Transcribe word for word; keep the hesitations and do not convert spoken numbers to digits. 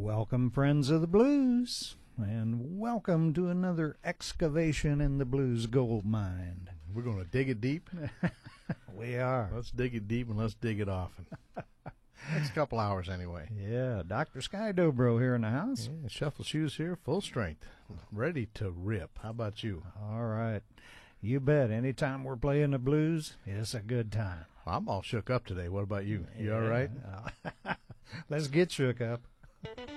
Welcome, friends of the blues, and welcome to another excavation in the blues gold mine. We're going to dig it deep. We are. Let's dig it deep and let's dig it often. Next couple hours anyway. Yeah, Doctor Sky Dobro here in the house. Yeah, shuffle shoes here, full strength, ready to rip. How about you? All right. You bet. Anytime we're playing the blues, it's a good time. I'm all shook up today. What about you? You all right? Let's get shook up.